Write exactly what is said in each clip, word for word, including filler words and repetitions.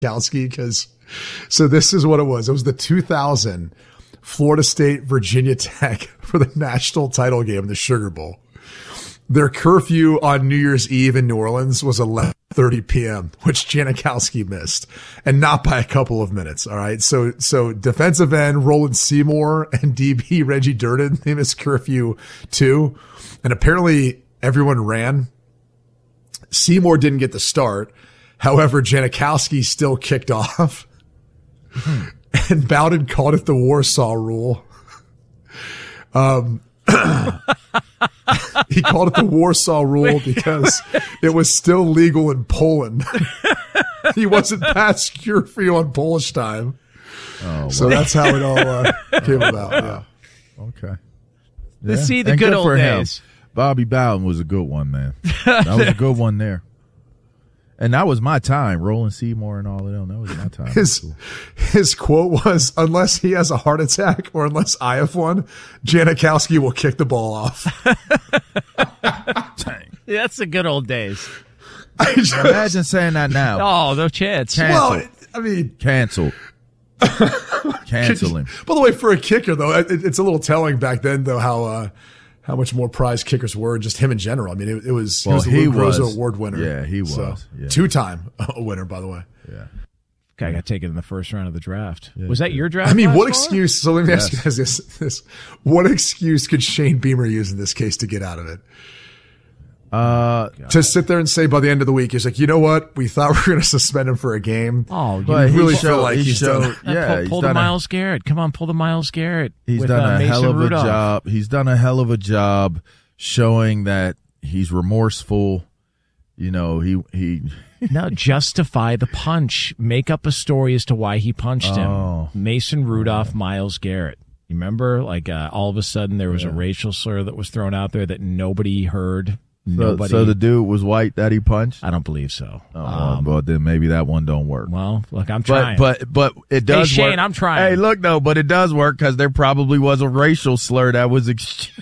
Janikowski because so this is what it was. It was the two thousand Florida State Virginia Tech for the national title game, the Sugar Bowl. Their curfew on New Year's Eve in New Orleans was eleven thirty p.m., which Janikowski missed, and not by a couple of minutes. All right. So, so defensive end Roland Seymour and D B Reggie Durden, they missed curfew too. And apparently everyone ran. Seymour didn't get the start. However, Janikowski still kicked off. Hmm. And Bowden called it the Warsaw Rule. Um, he called it the Warsaw Rule because it was still legal in Poland. He wasn't past curfew on Polish time. Oh, so wow. That's how it all uh, came about. Yeah. Okay. Yeah. To see the and good, good old for days. Him. Bobby Bowden was a good one, man. That was a good one there. And that was my time, Roland Seymour and all of them. That was my time. His, cool. his quote was, unless he has a heart attack or unless I have one, Janikowski will kick the ball off. Dang. Yeah, that's the good old days. I just, Imagine saying that now. Oh, no chance. Cancel. Well, I mean. Cancel. Cancel him. By the way, for a kicker, though, it, it's a little telling back then, though, how uh, how much more prized kickers were, just him in general. I mean, it, it was well, he was the Lou was. Groza Award winner. Yeah, he was. So, yeah. Two-time winner, by the way. Yeah. Guy got taken in the first round of the draft. Yeah, was that yeah. your draft? I mean, what fall? excuse? So let me yes. ask you guys this, this: what excuse could Shane Beamer use in this case to get out of it? Uh, to sit there and say by the end of the week, he's like, you know what? We thought we were going to suspend him for a game. Oh, you but really showed, feel like he he's showed, done. Yeah, pull, he's pull the done Myles a, Garrett. Come on, pull the Myles Garrett. He's with, done uh, a Mason hell of Rudolph. a job. He's done a hell of a job showing that he's remorseful. You know, he he. No, justify the punch. Make up a story as to why he punched Oh. him. Mason Rudolph, Myles Garrett. You remember? Like uh, all of a sudden there was yeah. a racial slur that was thrown out there that nobody heard. So, Nobody. so the dude was white that he punched? I don't believe so. Oh, Um, well, then maybe that one don't work. well, look, I'm trying. But but but it does Hey, Shane, work. I'm trying. Hey, look though, but it does work because there probably was a racial slur that was ex-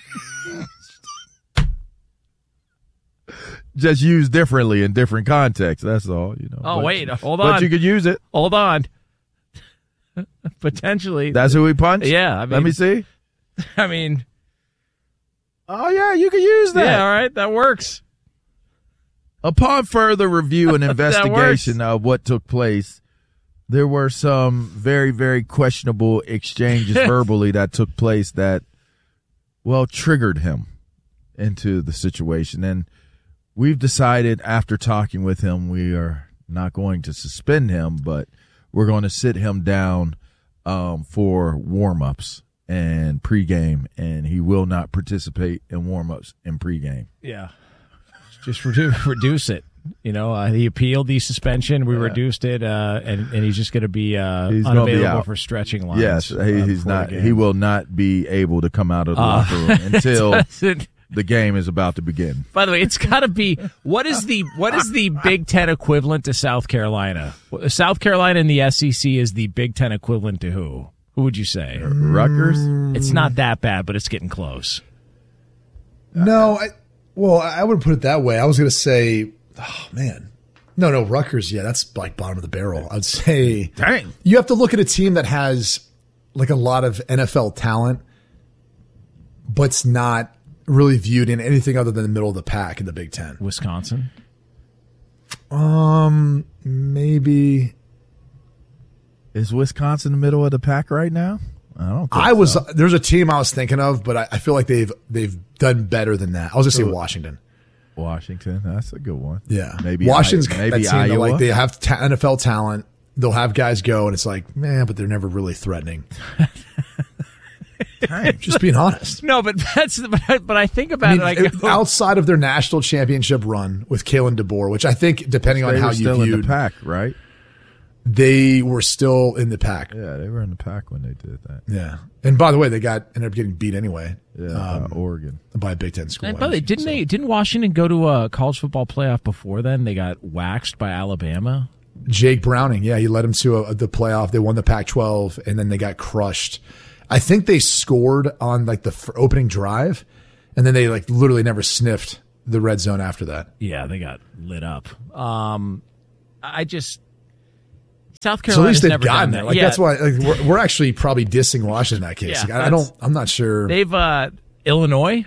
just used differently in different contexts. That's all, you know. oh, but, wait, hold on. But you could use it. Hold on. Potentially. That's who he punched. Yeah, I mean, Let me see. I mean, Oh yeah, you could use that. yeah, all right, that works. Upon further review and That investigation works. of what took place, there were some very, very questionable exchanges verbally that took place that, well, triggered him into the situation. And we've decided after talking with him, we are not going to suspend him, but we're going to sit him down um, for warm-ups and pregame, and he will not participate in warm-ups and pregame. Yeah. Just reduce, reduce it. You know, uh, he appealed the suspension. We Yeah. reduced it, uh, and, and he's just going to be uh, He's gonna be unavailable out. for stretching lines. Yes, he, uh, he's before not. the game. He will not be able to come out of the Uh, locker room until doesn't- the game is about to begin. By the way, it's got to be what is the what is the Big Ten equivalent to South Carolina? South Carolina in the S E C is the Big Ten equivalent to who? Who would you say? Rutgers. It's not that bad, but it's getting close. No, I, well, I would put it that way. I was going to say, oh man, no, no, Rutgers. Yeah, that's like bottom of the barrel. I'd say, Dang. you have to look at a team that has like a lot of N F L talent, but's not really viewed in anything other than the middle of the pack in the Big Ten. Wisconsin. Um, maybe. Is Wisconsin in the middle of the pack right now? I don't. Think I was so. there's a team I was thinking of, but I, I feel like they've they've done better than that. I was gonna say Washington. Washington. That's a good one. Yeah, Maybe Washington's I, maybe maybe that team that, Iowa. like they have ta- N F L talent. They'll have guys go, and it's like, man, but they're never really threatening. Just being honest. No, but that's but I, but I think about I mean, it. I it- go, outside of their national championship run with Kalen DeBoer, which I think, depending on they how were you still in viewed, the pack, right? they were still in the pack. Yeah, they were in the pack when they did that. Yeah, and by the way, they got ended up getting beat anyway. Yeah, um, uh, Oregon. by a Big Ten school. and by the way, didn't So- they? Didn't Washington go to a college football playoff before then? They got waxed by Alabama. Jake Browning, yeah, he led them to a, the playoff. They won the Pac twelve, and then they got crushed. I think they scored on like the f- opening drive, and then they like literally never sniffed the red zone after that. Yeah, they got lit up. Um, I just South So at Carolina's least they've never gotten done there. that. Like yeah. that's why like, we're, we're actually probably dissing Washington in that case. Yeah, Like, I, I don't. I'm not sure. They've uh, Illinois.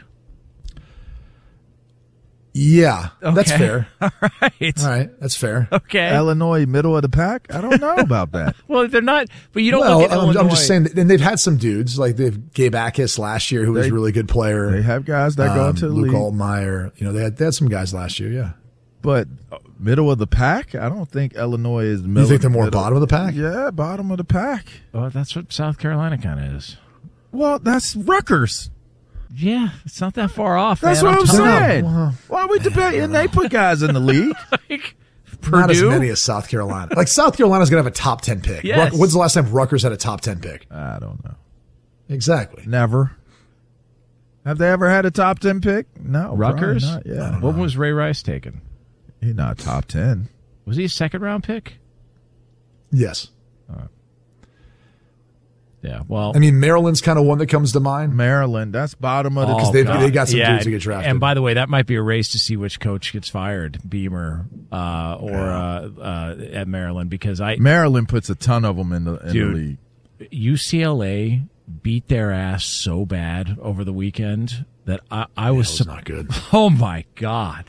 Yeah, that's Okay. fair. All right. All right, that's fair. Okay. Illinois, middle of the pack? I don't know about that. Well, they're not. But you don't Well, look at I'm, Illinois. I'm just saying, that, and they've had some dudes like they've Gabe Akis last year, who was They- a really good player. They have guys that go Um, into the Luke league. Altmaier. You know, they had they had some guys last year. Yeah, But uh, middle of the pack? I don't think Illinois is middle. you think they're more middle. bottom of the pack? Yeah, bottom of the pack. Well, that's what South Carolina kind of is. Well, that's Rutgers. Yeah, it's not that far off. That's man. what I'm telling you. saying. Well, Why are we debating? They put guys in the league. Like, Not as Purdue? many as South Carolina. Like South Carolina's gonna have a top ten pick. Yes. Ruck- When's the last time Rutgers had a top ten pick? I don't know. Exactly. Never. Have they ever had a top ten pick? No. Rutgers? probably not. Yeah. When was Ray Rice taken? He's not top ten. Was he a second round pick? Yes. Yeah. Well, I mean, Maryland's kind of one that comes to mind. Maryland, that's bottom of the Oh, they've- God. they got some yeah, dudes that get drafted. And by the way, that might be a race to see which coach gets fired, Beamer uh, or uh, uh, at Maryland, because I Maryland puts a ton of them in the, in Dude. the league. U C L A beat their ass so bad over the weekend that I, I was, That was sup- not good. Oh my God!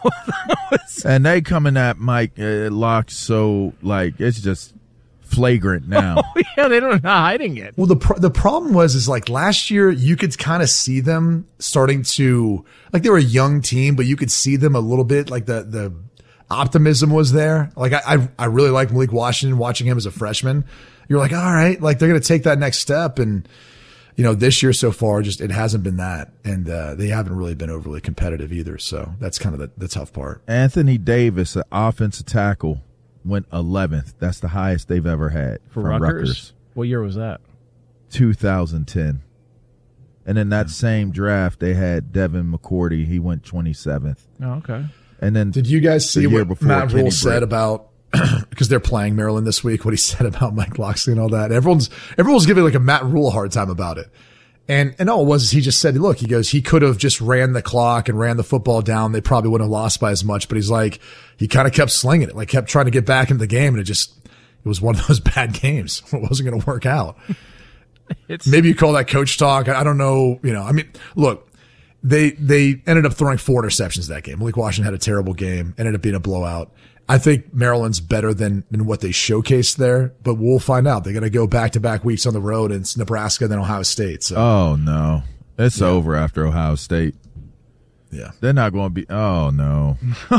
And they coming at Mike uh, locked so like it's just flagrant now. Yeah, they don't know hiding it. Well, the pr- the problem was is like last year you could kind of see them starting to like they were a young team, but you could see them a little bit like the the optimism was there. Like I I, I really like Malik Washington watching him as a freshman. You're like, all right, like they're going to take that next step, and you know this year so far just it hasn't been that, and uh, they haven't really been overly competitive either. So that's kind of the, the tough part. Anthony Davis, an offensive tackle, went eleventh. That's the highest they've ever had For from Rutgers? What year was that? two thousand ten. And in that same draft, they had Devin McCourty. He went twenty-seventh. Oh, okay. And then Did you guys see the year what before, Matt Kenny Rule said Britt. about because they're playing Maryland this week? What he said about Mike Locksley and all that. Everyone's everyone's giving like a Matt Rule a hard time about it. And and all it was is he just said, look, he goes, he could have just ran the clock and ran the football down. They probably wouldn't have lost by as much. But he's like, he kind of kept slinging it, like kept trying to get back into the game, and it just it was one of those bad games. It wasn't going to work out. It's Maybe you call that coach talk. I don't know. You know, I mean, look, they they ended up throwing four interceptions that game. Malik Washington had a terrible game, ended up being a blowout. I think Maryland's better than, than what they showcased there, but we'll find out. They're going to go back to back weeks on the road, and it's Nebraska, then Ohio State. So, oh no, it's over after Ohio State. yeah. They're not going to be. Oh no,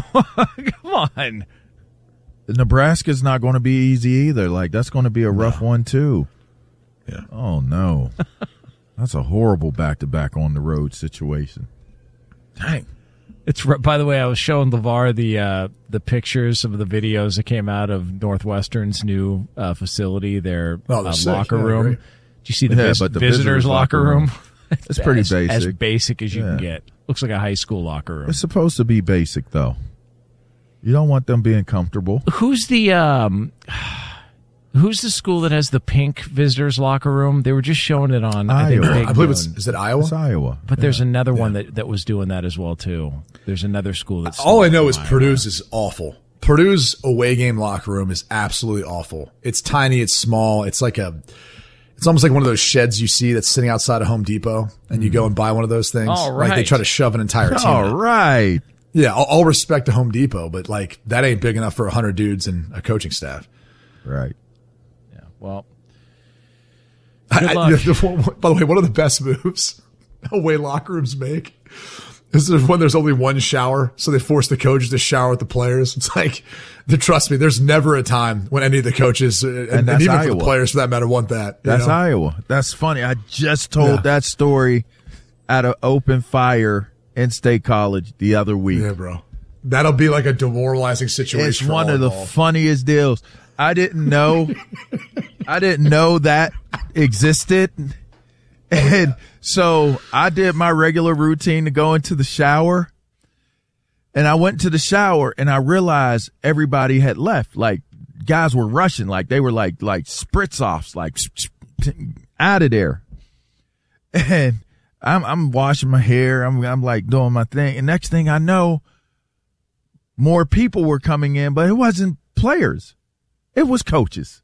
come on. Nebraska's not going to be easy either. Like that's going to be a rough one too. Yeah. Oh no, that's a horrible back to back on the road situation. Dang. It's by the way, I was showing LeVar the uh, the pictures of the videos that came out of Northwestern's new uh, facility, their Oh, they're uh, sick. locker Yeah, room. great. Did you see the, Yeah, vis- but the visitors, visitors' locker locker room? room, It's pretty as, basic. as basic as you can Yeah. get. Looks like a high school locker room. It's supposed to be basic though. You don't want them being comfortable. Who's the um, who's the school that has the pink visitors locker room? They were just showing it on. I think Iowa. Big I believe it's, Noon. is it Iowa? It's Iowa. But there's another one that, that was doing that as well too. There's another school that's All I know is Iowa. Purdue's is awful. Purdue's away game locker room is absolutely awful. It's tiny. It's small. It's like a, it's almost like one of those sheds you see that's sitting outside of Home Depot, and you go and buy one of those things. All Like they right. try to shove an entire team. All in. right. Yeah, all, all respect to Home Depot, but like that ain't big enough for a hundred dudes and a coaching staff. Right. Yeah. Well, I- Good I- luck. the- the- by the way, one of the best moves away locker rooms make is when there's only one shower, so they force the coaches to shower with the players. It's like, the- trust me, there's never a time when any of the coaches uh, and, and that's even for Iowa. the players for that matter want that. you That's know? Iowa. That's funny. I just told Yeah. that story at an open fire in State College the other week. Yeah, bro. That'll be like a demoralizing situation. It's for one all of the involved. funniest deals. I didn't know. I didn't know that existed. And so I did my regular routine to go into the shower. And I went to the shower and I realized everybody had left. Like guys were rushing. Like they were like, like spritz offs, like out of there. And I'm, I'm washing my hair. I'm, I'm like doing my thing. And next thing I know, more people were coming in, but it wasn't players. It was coaches.